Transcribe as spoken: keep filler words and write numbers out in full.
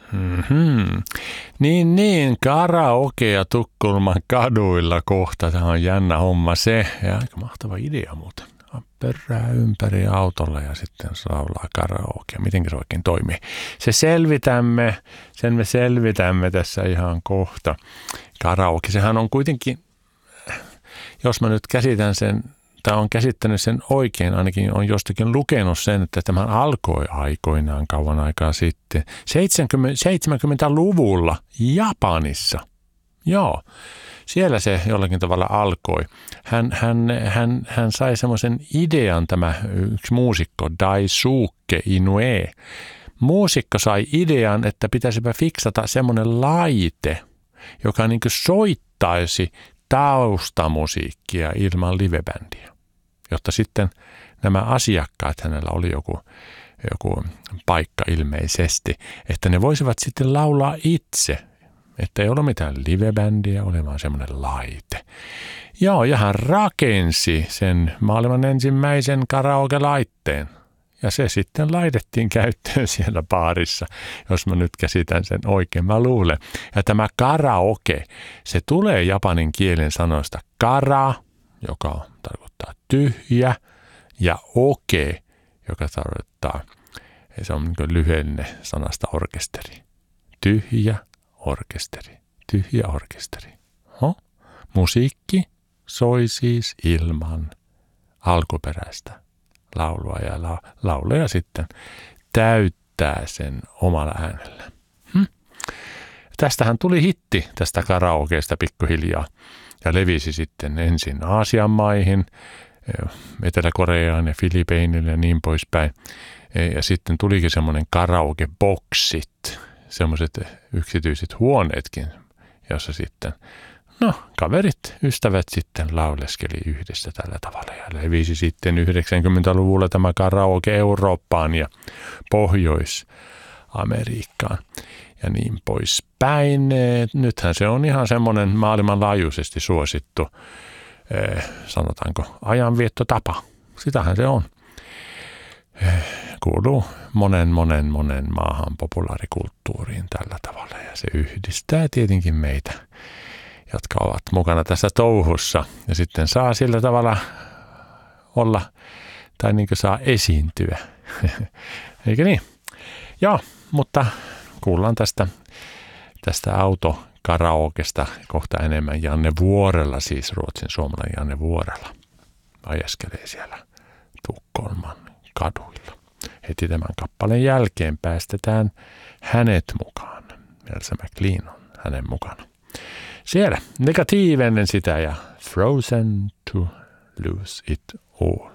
Mm-hmm. Niin, niin, karaokea Tukholman kaduilla kohta. Tämä on jännä homma se. Ja aika mahtava idea muuten. Pörrää ympäri autolla ja sitten laulaa karaokea. Miten se oikein toimii? Se selvitämme, sen me selvitämme tässä ihan kohta. Karaoke, sehän on kuitenkin, jos mä nyt käsitän sen, tai on käsittänyt sen oikein, ainakin on jostakin lukenut sen, että tämä alkoi aikoinaan kauan aikaa sitten. seitsemänkymmentäluvulla Japanissa. Joo, siellä se jollakin tavalla alkoi. Hän, hän, hän, hän sai semmoisen idean, tämä yksi muusikko, Daisuke Inoue. Muusikko sai idean, että pitäisipä fiksata semmoinen laite, joka niin kuin soittaisi taustamusiikkia ilman livebändiä, jotta sitten nämä asiakkaat, hänellä oli joku, joku paikka ilmeisesti, että ne voisivat sitten laulaa itse, että ei ole mitään livebändiä, oli vaan semmoinen laite. Joo, ja hän rakensi sen maailman ensimmäisen karaoke-laitteen. Ja se sitten laitettiin käyttöön siellä baarissa, jos mä nyt käsitän sen oikein, mä luulen. Ja tämä karaoke, se tulee japanin kielen sanoista kara, joka tarkoittaa tyhjä, ja oke, joka tarkoittaa, se on niin lyhenne sanasta orkesteri. Tyhjä orkesteri, tyhjä orkesteri. Ho? Musiikki soi siis ilman alkuperäistä laulua ja la, lauleja sitten täyttää sen omalla äänellä. Hm? Tästähän tuli hitti tästä karaokeesta pikkuhiljaa ja levisi sitten ensin Aasian maihin, Etelä-Koreaan ja Filippiinille ja niin poispäin. Ja sitten tulikin semmoinen karaoke-boksit, semmoiset yksityiset huoneetkin, jossa sitten no, kaverit, ystävät sitten lauleskeli yhdessä tällä tavalla ja levisi sitten yhdeksänkymmentäluvulla tämä karaoke Eurooppaan ja Pohjois-Amerikkaan ja niin poispäin. Nythän se on ihan semmoinen maailmanlaajuisesti suosittu, eh, sanotaanko, ajanviettotapa. Sitähän se on. Eh, kuuluu monen, monen, monen maahan populaarikulttuuriin tällä tavalla ja se yhdistää tietenkin meitä, jotka ovat mukana tässä touhussa ja sitten saa sillä tavalla olla tai niin kuin saa esiintyä. Eikö niin? Joo, mutta kuullaan tästä, tästä autokaraokesta kohta enemmän. Janne Vuorella, siis Ruotsin suomalainen Janne Vuorella, ajeskelee siellä Tukholman kaduilla. Heti tämän kappaleen jälkeen päästetään hänet mukaan. Elsa McLean on hänen mukana. Siellä negatiivinen sitä ja Frozen to Lose It All.